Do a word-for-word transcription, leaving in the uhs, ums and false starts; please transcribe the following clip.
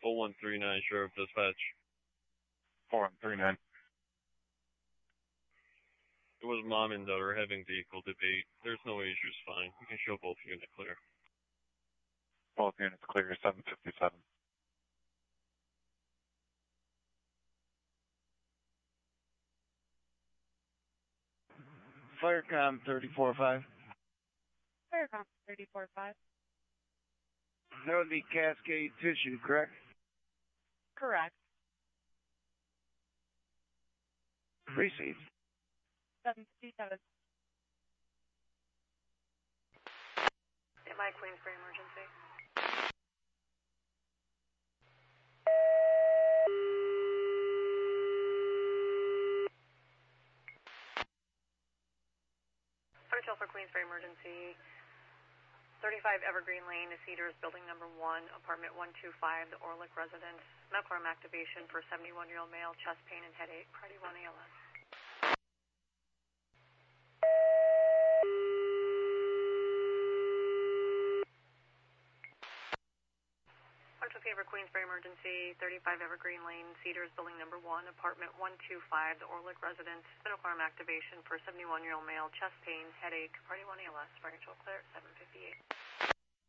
oh one three nine, Sheriff Dispatch. four one three nine. It was mom and daughter having vehicle debate. There's no issues, fine. You can show both units clear. Both units clear, seven fifty-seven. Firecom thirty-four five. Firecom thirty-four five. That would be Cascade Tissue, correct? Correct. Received. seven fifty-seven. Stand by, Queensbury emergency. Hotel for Queensbury emergency. thirty-five Evergreen Lane, Cedars, building number one, apartment one two five, the Orlick residence. Medical arm activation for seventy-one-year-old male, chest pain and headache, Party one A L S. Okay, for Queensbury emergency, thirty-five Evergreen Lane, Cedars, building number one, apartment one two five, the Orlick residence. Medical arm activation for seventy-one-year-old male, chest pain, headache, Party one A L S. Fire control clear, seven fifty-eight.